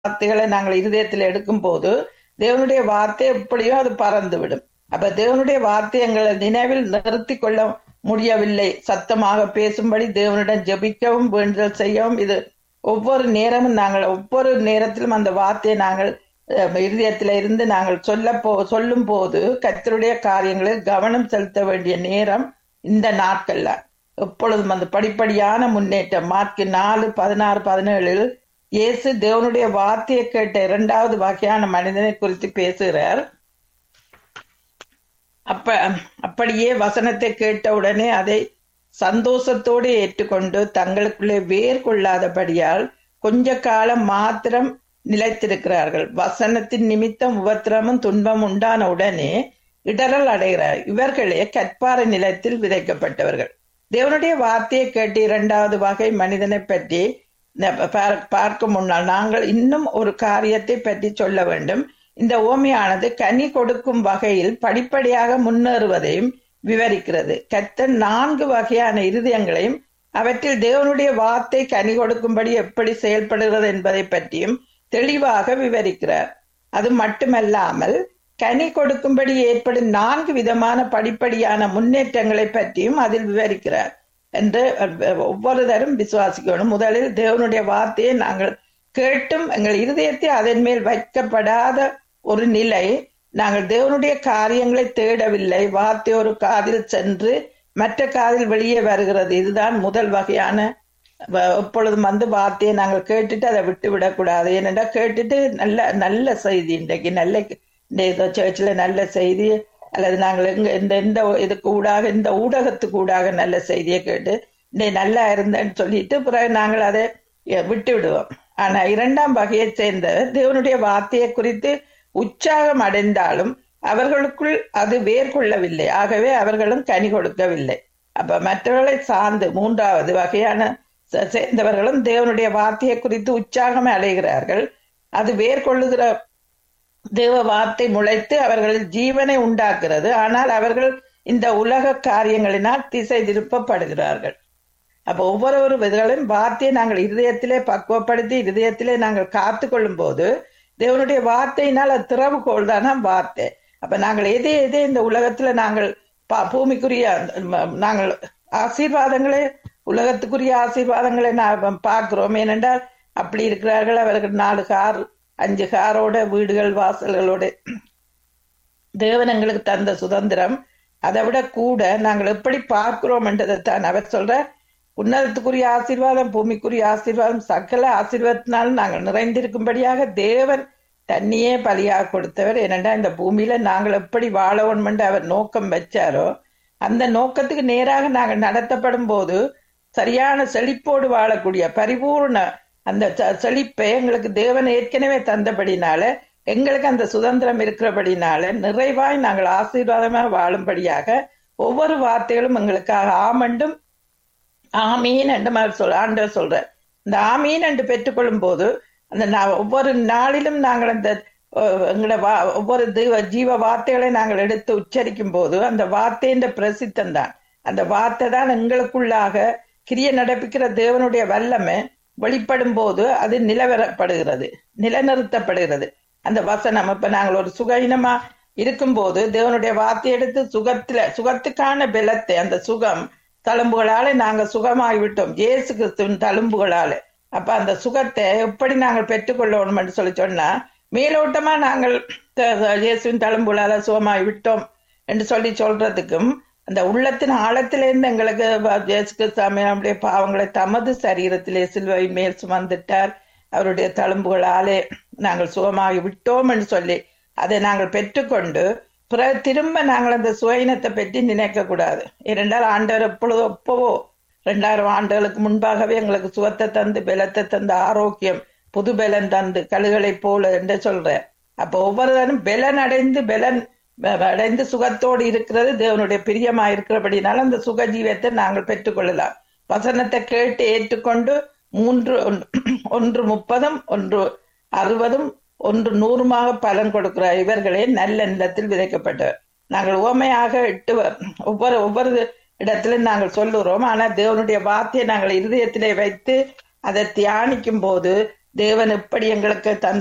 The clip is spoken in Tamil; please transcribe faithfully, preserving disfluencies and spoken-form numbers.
வார்த்தைகளை நாங்கள் இருதயத்தில் எடுக்கும் போது தேவனுடைய வார்த்தை எப்படியோ அது பறந்து விடும். அப்ப தேவனுடைய வார்த்தை எங்களை நினைவில் நிறுத்தி கொள்ள முடியவில்லை. சத்தமாக பேசும்படி தேவனிடம் ஜெபிக்கவும் வேண்டுதல் செய்யவும், இது ஒவ்வொரு நேரமும் நாங்கள் ஒவ்வொரு நேரத்திலும் அந்த வார்த்தையை நாங்கள் இருதயத்தில இருந்து நாங்கள் சொல்ல போ சொல்லும் போது கர்த்தருடைய காரியங்களில் கவனம் செலுத்த வேண்டிய நேரம் இந்த நாட்கள்ல. எப்பொழுதும் அந்த படிப்படியான முன்னேற்றம். மார்க்கு நாலு பதினாறு பதினேழில் இயேசு தேவனுடைய வார்த்தையை கேட்ட இரண்டாவது வகையான மனிதனை குறித்து பேசுகிறார். அப்ப அப்படியே வசனத்தை கேட்ட உடனே அதை சந்தோஷத்தோடு ஏற்றுக்கொண்டு தங்களுக்குள்ளே வேர் கொள்ளாதபடியால் கொஞ்ச காலம் மாத்திரம் நிலைத்திருக்கிறார்கள். வசனத்தின் நிமித்தம் உபத்திரமும் துன்பம் உண்டான உடனே இடரல் அடைகிறார். இவர்களே கற்பாறை நிலத்தில் விதைக்கப்பட்டவர்கள். தேவனுடைய வார்த்தையை கேட்டு இரண்டாவது வகை மனிதனை பற்றி பார்க்க முன்னால் நாங்கள் இன்னும் ஒரு காரியத்தை பற்றி சொல்ல வேண்டும். இந்த ஓமையானது கனி கொடுக்கும் வகையில் படிப்படியாக முன்னேறுவதையும் விவரிக்கிறது. கர்த்தர் நான்கு வகையான இருதயங்களையும் அவற்றில் தேவனுடைய வார்த்தை கனி கொடுக்கும்படி எப்படி செயல்படுகிறது என்பதை பற்றியும் தெளிவாக விவரிக்கிறார். அது மட்டுமல்லாமல் கனி கொடுக்கும்படி ஏற்படும் நான்கு விதமான படிப்படியான முன்னேற்றங்களை பற்றியும் அதில் விவரிக்கிறார் என்று ஒவ்வொருத்தரும் விசுவாசிக்கணும். முதலில் தேவனுடைய வார்த்தையை நாங்கள் கேட்டும் எங்கள் இருதயத்தை அதன் மேல் வைக்கப்படாத ஒரு நிலை. நாங்கள் தேவனுடைய காரியங்களை தேடவில்லை. வார்த்தை ஒரு காதில் சென்று மற்ற காதில் வெளியே வருகிறது. இதுதான் முதல் வகையான. எப்பொழுதும் வந்து வார்த்தையை நாங்கள் கேட்டுட்டு அதை விட்டு விடக்கூடாது. ஏனென்றா கேட்டுட்டு நல்ல நல்ல செய்தி, இன்றைக்கு நல்ல இந்த சர்ச்சில் நல்ல செய்தி அல்லது நாங்கள் எங்க இந்த இந்த இதுக்கு ஊடாக இந்த ஊடகத்துக்கு ஊடாக நல்ல செய்தியை கேட்டு இன்னைக்கு நல்லா இருந்தேன்னு சொல்லிட்டு பிறகு நாங்கள் அதை விட்டு விடுவோம். ஆனா இரண்டாம் வகையை சேர்ந்த தேவனுடைய வார்த்தையை குறித்து உற்சாகம் அடைந்தாலும் அவர்களுக்குள் அது வேர் கொள்ளவில்லை. ஆகவே அவர்களும் கனி கொடுக்கவில்லை. அப்ப மற்றவர்களை சார்ந்து மூன்றாவது வகையான சேர்ந்தவர்களும் தேவனுடைய வார்த்தையை குறித்து உற்சாகம் அடைகிறார்கள். அது வேர் கொள்ளுகிற தேவ வார்த்தை முளைத்து அவர்களில் ஜீவனை உண்டாக்குறது. ஆனால் அவர்கள் இந்த உலக காரியங்களினால் திசை திருப்பப்படுகிறார்கள். அப்ப ஒவ்வொரு விதங்களும் வார்த்தையை நாங்கள் இருதயத்திலே பக்குவப்படுத்தி இருதயத்திலே நாங்கள் காத்து கொள்ளும் போது தேவனுடைய வார்த்தையினால் அது திறவுகோள் தானா வார்த்தை. அப்ப நாங்கள் எதே எதே இந்த உலகத்துல நாங்கள் பூமிக்குரிய நாங்கள் ஆசீர்வாதங்களே உலகத்துக்குரிய ஆசீர்வாதங்களை நான் பார்க்கிறோம். ஏனென்றால் அப்படி இருக்கிறார்கள். அவர்கள் நாலு கார் அஞ்சு காரோட வீடுகள் வாசல்களோட தேவன் எங்களுக்கு தந்த சுதந்திரம் அதை விட கூட நாங்கள் எப்படி பார்க்கிறோம் என்றதைத்தான் அவர் சொல்ற. உன்னதத்துக்குரிய ஆசீர்வாதம் பூமிக்குரிய ஆசீர்வாதம் சகல ஆசீர்வாதத்தினாலும் நாங்கள் நிறைந்திருக்கும்படியாக தேவன் தண்ணியே பலியாக கொடுத்தவர். ஏனென்றா இந்த பூமியில நாங்கள் எப்படி வாழ வேண்டுமென்று அவர் நோக்கம் வச்சாரோ அந்த நோக்கத்துக்கு நேராக நாங்கள் நடத்தப்படும் போது சரியான செழிப்போடு வாழக்கூடிய பரிபூர்ண அந்த செழிப்பை எங்களுக்கு தேவன் ஏற்கனவே தந்தபடினால எங்களுக்கு அந்த சுதந்திரம் இருக்கிறபடினால நிறைவாய் நாங்கள் ஆசீர்வாதமாக வாழும்படியாக ஒவ்வொரு வார்த்தைகளும் எங்களுக்காக ஆமண்டும் ஆமீன் என்று மாதிரி சொல் ஆண்டவர் சொல்ற. இந்த ஆமீன் என்று பெற்றுக்கொள்ளும் போது அந்த ஒவ்வொரு நாளிலும் நாங்கள் அந்த எங்களோட வா ஒவ்வொரு தெய்வ ஜீவ வார்த்தைகளை நாங்கள் எடுத்து உச்சரிக்கும் போது அந்த வார்த்தையின் பிரசித்தம் தான். அந்த வார்த்தை தான் எங்களுக்குள்ளாக கிரிய நடப்பிக்கிற தேவனுடைய வல்லமை வெளிப்படும் போது அது நிலவரப்படுகிறது, நிலைநிறுத்தப்படுகிறது. அந்த வசனம் இப்ப நாங்கள் ஒரு சுகீனமா இருக்கும் போது தேவனுடைய வார்த்தை எடுத்து சுகத்துல சுகத்துக்கான பலத்தை அந்த சுகம் தழும்புகளால நாங்க சுகமாகிவிட்டோம் இயேசு கிறிஸ்துவின் தழும்புகளால. அப்ப அந்த சுகத்தை எப்படி நாங்கள் பெற்றுக்கொள்ளணும் என்று சொல்லி சொன்னா மேலோட்டமா நாங்கள் இயேசுவின் தழும்புகளால சுகமாகி விட்டோம் என்று சொல்லி சொல்றதுக்கும் அந்த உள்ளத்தின் ஆழத்திலிருந்து எங்களுக்கு இயேசு கிறிஸ்து நம்முடைய பாவங்களை தமது சரீரத்திலே சிலுவை மேல் சுமந்துட்டார், அவருடைய தழும்புகளாலே நாங்கள் சுகமாகி விட்டோம் என்று சொல்லி அதை நாங்கள் பெற்றுக்கொண்டு பிறகு திரும்ப நாங்கள் அந்த சுயினத்தை பற்றி நினைக்க கூடாது. இரண்டால் ஆண்டவர் எப்பொழுதோ எப்பவோ ரெண்டாயிரம் ஆண்டுகளுக்கு முன்பாகவே எங்களுக்கு சுகத்தை தந்து பலத்தை தந்து ஆரோக்கியம் புது பலன் தந்து கழுகளை போல என்று சொல்ற. அப்ப ஒவ்வொருவரும் பலன் அடைந்து பலன் அடைந்து சுகத்தோடு இருக்கிறது தேவனுடைய பிரியமா இருக்கிறபடினால அந்த சுக ஜீவத்தை நாங்கள் பெற்றுக்கொள்ளலாம். வசனத்தை கேட்டு ஏற்றுக்கொண்டு மூன்று ஒன்று முப்பதும் ஒன்று அறுபதும் ஒன்று நூறுமாக பலன் கொடுக்கிறார். இவர்களே நல்ல நிலத்தில் விதைக்கப்பட்டவர். நாங்கள் உவமையாக எட்டு ஒவ்வொரு ஒவ்வொரு இடத்திலும் நாங்கள் சொல்லுறோம். ஆனா தேவனுடைய வார்த்தையை நாங்கள் இருதயத்திலே வைத்து அதை தியானிக்கும் போது தேவன் எப்படி எங்களுக்கு தந்த